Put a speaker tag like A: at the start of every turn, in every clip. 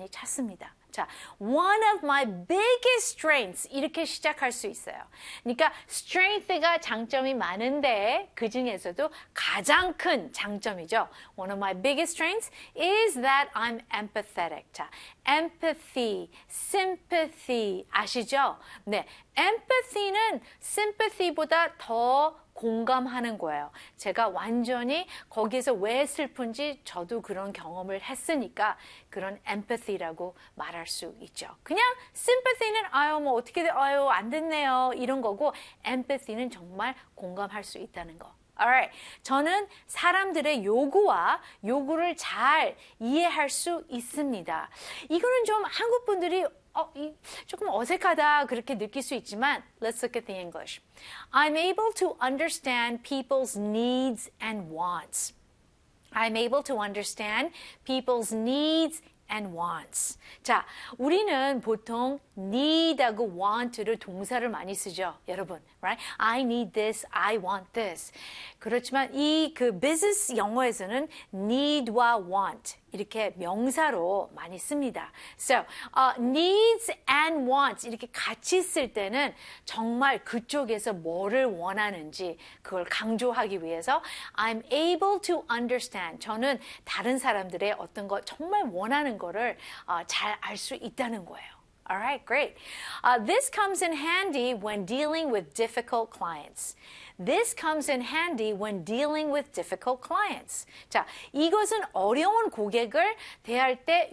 A: 많이 찾습니다. 자, one of my biggest strengths 이렇게 시작할 수 있어요. 그러니까 strength가 장점이 많은데 그 중에서도 가장 큰 장점이죠. One of my biggest strengths is that I'm empathetic. 자, empathy, sympathy 아시죠? 네, empathy는 sympathy보다 더 공감하는 거예요. 제가 완전히 거기에서 왜 슬픈지 저도 그런 경험을 했으니까 그런 empathy라고 말할 수 있죠. 그냥 sympathy는 아유 뭐 어떻게 아유 안 됐네요 이런 거고 empathy는 정말 공감할 수 있다는 거. Alright. 저는 사람들의 요구를 잘 이해할 수 있습니다. 이거는 좀 한국 분들이 조금 어색하다 그렇게 느낄 수 있지만 let's look at the English. I'm able to understand people's needs and wants. I'm able to understand people's needs and wants. 자, 우리는 보통 need하고 want를 동사를 많이 쓰죠, 여러분. Right? I need this, I want this. 그렇지만 그 비즈니스 영어에서는 need와 want 이렇게 명사로 많이 씁니다. So, needs and wants 이렇게 같이 쓸 때는 정말 그쪽에서 뭐를 원하는지 그걸 강조하기 위해서 I'm able to understand. 저는 다른 사람들의 어떤 거 정말 원하는 거를 잘 알 수 있다는 거예요. All right, great. This comes in handy when dealing with difficult clients. This comes in handy when dealing with difficult clients. 자, 이것은 어려운 고객을 대할 때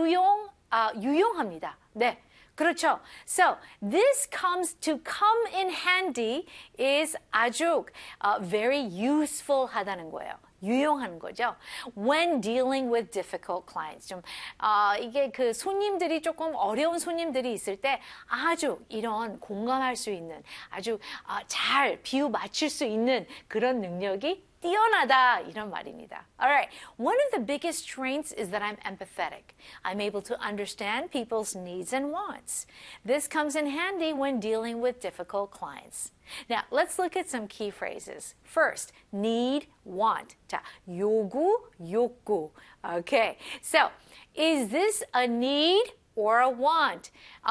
A: 유용합니다. 네. 그렇죠. So, this comes to come in handy is 아주 very useful 하다는 거예요. 유용한 거죠. When dealing with difficult clients. 좀, 이게 그 손님들이 조금 어려운 손님들이 있을 때 아주 이런 공감할 수 있는 아주 잘 비유 맞출 수 있는 그런 능력이 뛰어나다 이런 말입니다. Alright, one of the biggest strengths is that I'm empathetic. I'm able to understand people's needs and wants. This comes in handy when dealing with difficult clients. Now, let's look at some key phrases. First, need, want. 자, 요구, 욕구. Okay, so is this a need or a want?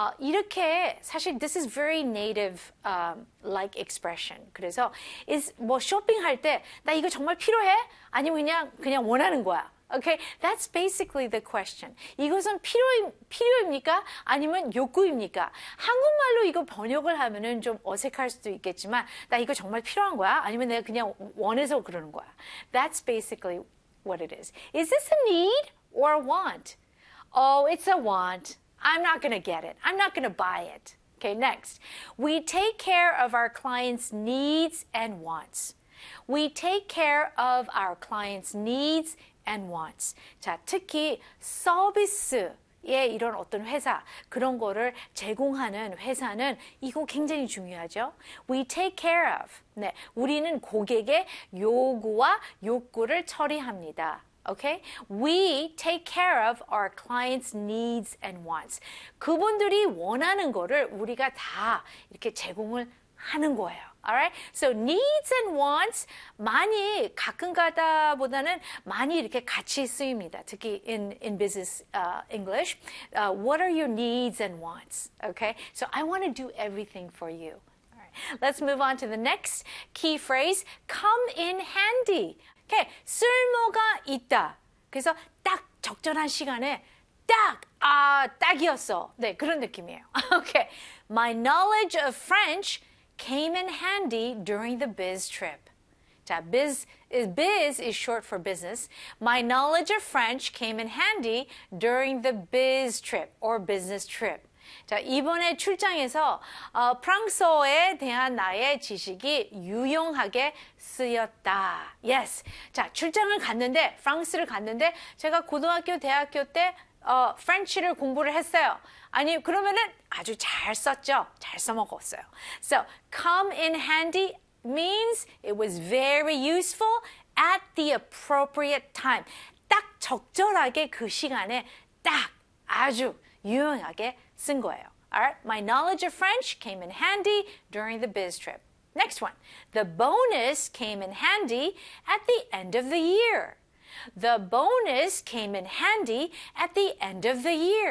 A: 이렇게 사실 this is very native like expression. 그래서 뭐 쇼핑할 때 나 이거 정말 필요해? 아니면 그냥 원하는 거야? Okay, that's basically the question. 이것은 필요입니까? 아니면 욕구입니까? 한국말로 이거 번역을 하면은 좀 어색할 수도 있겠지만 나 이거 정말 필요한 거야? 아니면 내가 그냥 원해서 그러는 거야? That's basically what it is. Is this a need or a want? Oh, it's a want. I'm not going to get it. I'm not going to buy it. Okay, next. We take care of our clients' needs and wants. We take care of our clients' needs and wants. 자, 특히 서비스의 이런 어떤 회사, 그런 거를 제공하는 회사는 이거 굉장히 중요하죠. We take care of. 네, 우리는 고객의 요구와 욕구를 처리합니다. Okay? We take care of our clients' needs and wants. 그분들이 원하는 거를 우리가 다 이렇게 제공을 하는 거예요. Alright? So needs and wants 많이 가끔가다보다는 많이 이렇게 같이 쓰입니다. 특히 in business English. What are your needs and wants? Okay? So I want to do everything for you. Alright. Let's move on to the next key phrase. Come in handy. Okay, 쓸모가 있다. 그래서 딱 적절한 시간에 딱이었어. 네, 그런 느낌이에요. Okay, my knowledge of French came in handy during the biz trip. 자, biz is short for business. My knowledge of French came in handy during the biz trip or business trip. 자, 이번에 출장에서 프랑스어에 대한 나의 지식이 유용하게 쓰였다. Yes. 자, 출장을 갔는데, 프랑스를 갔는데, 제가 고등학교, 대학교 때 프렌치를 공부를 했어요. 아니, 그러면은 아주 잘 썼죠. 잘 써먹었어요. So, come in handy means it was very useful at the appropriate time. 딱 적절하게 그 시간에 딱 아주 유용하게 쓴 거예요. Alright, my knowledge of French came in handy during the biz trip. Next one, the bonus came in handy at the end of the year. The bonus came in handy at the end of the year.